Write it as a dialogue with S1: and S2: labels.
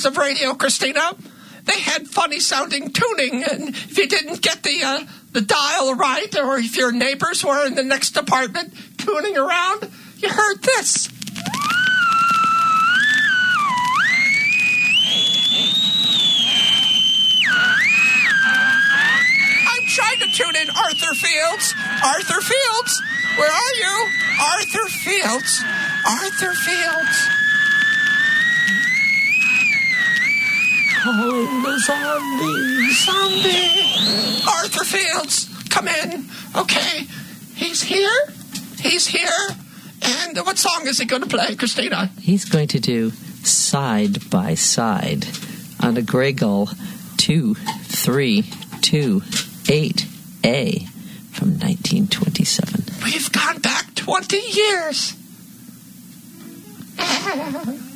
S1: days of radio, Christina. They had funny-sounding tuning, and if you didn't get the dial right, or if your neighbors were in the next apartment tuning around, you heard this. I'm trying to tune in Arthur Fields. Arthur Fields, where are you? Arthur Fields. Arthur Fields. Calling the zombie. Arthur Fields, come in. Okay, he's here. And what song is he going to play, Christina?
S2: He's going to do Side by Side on a Grey Gull 2328A from 1927.
S1: We've gone back 20 years.